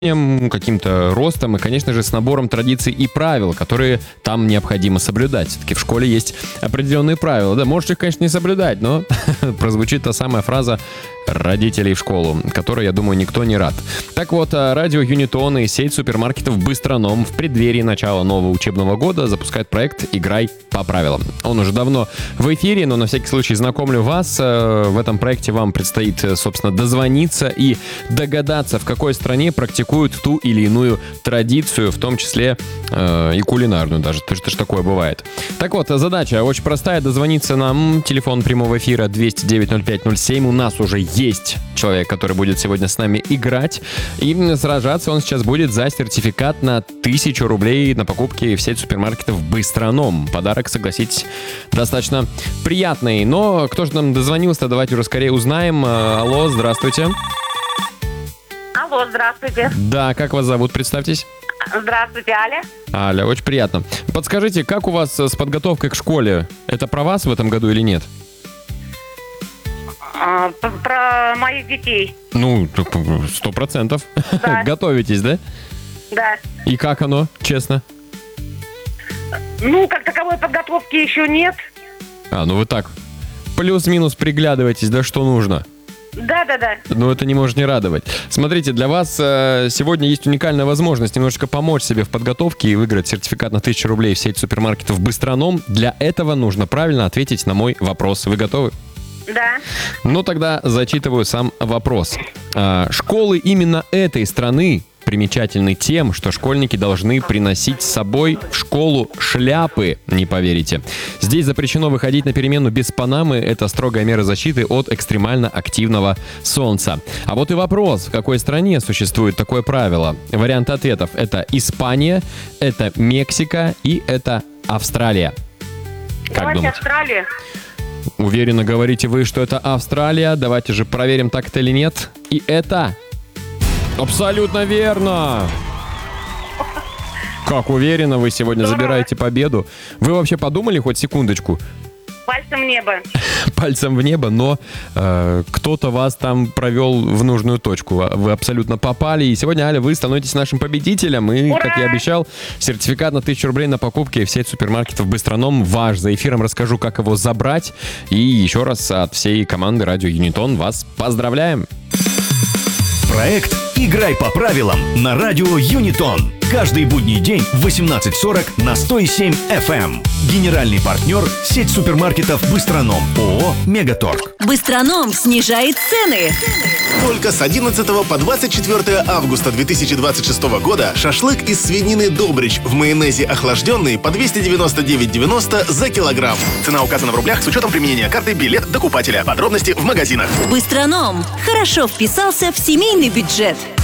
каким-то ростом и, конечно же, с набором традиций и правил, которые там необходимо соблюдать. Все-таки в школе есть определенные правила. Да, можешь их, конечно, не соблюдать, но прозвучит та самая фраза родителей в школу, которой, я думаю, никто не рад. Так вот, радио Юнитон и сеть супермаркетов Быстроном в преддверии начала нового учебного года запускают проект «Играй по правилам». Он уже давно в эфире, но на всякий случай знакомлю вас. В этом проекте вам предстоит, собственно, дозвониться и догадаться, в какой стране практикуют ту или иную традицию, в том числе и кулинарную даже. Это же такое бывает. Так вот, задача очень простая. Дозвониться нам. Телефон прямого эфира 209-05-07. У нас уже есть человек, который будет сегодня с нами играть. И сражаться он сейчас будет за сертификат на 1000 рублей на покупки в сеть супермаркетов Быстроном. Подарок, согласитесь, достаточно приятный. Но кто же нам дозвонился? Давайте уже скорее узнаем. Алло, здравствуйте. Алло, здравствуйте. Да, как вас зовут? Представьтесь. Здравствуйте, Аля. Аля, очень приятно. Подскажите, как у вас с подготовкой к школе? Это про вас в этом году или нет? Про моих детей. Ну, 100%. Да. Готовитесь, да? Да. И как оно, честно? Ну, как таковой подготовки еще нет. Ну вы так, плюс-минус приглядываетесь, да, что нужно? Да. Но это не может не радовать. Смотрите, для вас сегодня есть уникальная возможность немножечко помочь себе в подготовке и выиграть сертификат на 1000 рублей в сеть супермаркетов Быстроном. Для этого нужно правильно ответить на мой вопрос. Вы готовы? Да. Ну, тогда зачитываю сам вопрос. Школы именно этой страны примечательны тем, что школьники должны приносить с собой в школу шляпы, не поверите. Здесь запрещено выходить на перемену без панамы. Это строгая мера защиты от экстремально активного солнца. А вот и вопрос, в какой стране существует такое правило? Варианты ответов: это Испания, это Мексика и это Австралия. Как Давайте думаете? Австралия. Уверенно говорите вы, что это Австралия. Давайте же проверим, так это или нет. И это абсолютно верно. Как уверенно вы сегодня забираете победу. Вы вообще подумали хоть секундочку? Пальцем в небо. Пальцем в небо, но кто-то вас там провел в нужную точку. Вы абсолютно попали. И сегодня, Аля, вы становитесь нашим победителем. И, Ура! как я обещал, сертификат на 1000 рублей на покупки в сеть супермаркетов Быстроном ваш. За эфиром расскажу, как его забрать. И еще раз от всей команды радио Юнитон вас поздравляем. Проект «Играй по правилам» на радио Юнитон. Каждый будний день в 18:40 на 107 FM. Генеральный партнер – сеть супермаркетов Быстроном. ООО «Мегаторг». Быстроном снижает цены. Только с 11 по 24 августа 2026 года шашлык из свинины «Добрич» в майонезе охлажденный по 299,90 за килограмм. Цена указана в рублях с учетом применения карты «Билет докупателя». Подробности в магазинах. Быстроном хорошо вписался в семейный бюджет.